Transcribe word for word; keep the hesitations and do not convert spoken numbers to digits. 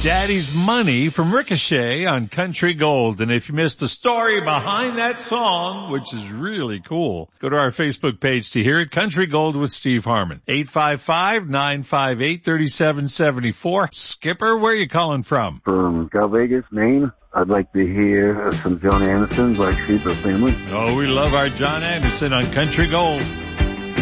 Daddy's Money from Ricochet on Country Gold. And if you missed the story behind that song, which is really cool, go to our Facebook page to hear it. Country Gold with Steve Harmon. eight five five, nine five eight, three seven seven four. Skipper, where are you calling from? From Cal Vegas, Maine. I'd like to hear some John Anderson, Black Sheep of Family. Oh, we love our John Anderson on Country Gold.